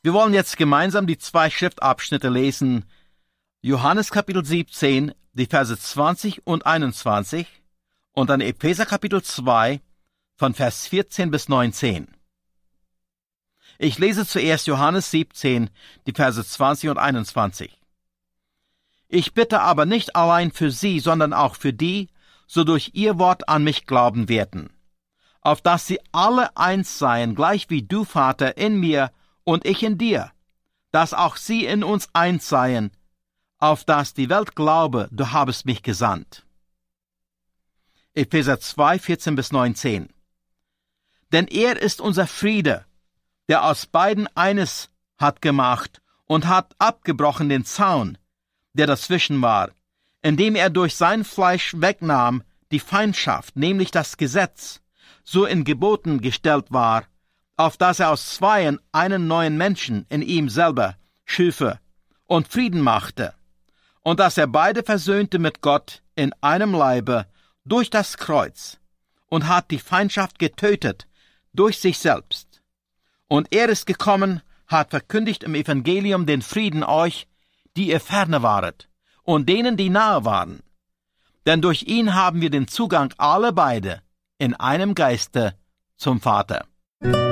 Wir wollen jetzt gemeinsam die 2 Schriftabschnitte lesen. Johannes Kapitel 17, die Verse 20 und 21 und dann Epheser Kapitel 2 von Vers 14 bis 19. Ich lese zuerst Johannes 17, die Verse 20 und 21. Ich bitte aber nicht allein für sie, sondern auch für die, so durch ihr Wort an mich glauben werden, auf dass sie alle eins seien, gleich wie du, Vater, in mir und ich in dir, dass auch sie in uns eins seien, auf dass die Welt glaube, du habest mich gesandt. Epheser 2, 14 bis 19. Denn er ist unser Friede, der aus beiden eines hat gemacht und hat abgebrochen den Zaun, der dazwischen war, indem er durch sein Fleisch wegnahm die Feindschaft, nämlich das Gesetz, so in Geboten gestellt war, auf dass er aus zweien einen neuen Menschen in ihm selber schüfe und Frieden machte, und dass er beide versöhnte mit Gott in einem Leibe durch das Kreuz und hat die Feindschaft getötet durch sich selbst. Und er ist gekommen, hat verkündigt im Evangelium den Frieden euch, die ihr ferne waret, und denen, die nahe waren. Denn durch ihn haben wir den Zugang alle beide in einem Geiste zum Vater.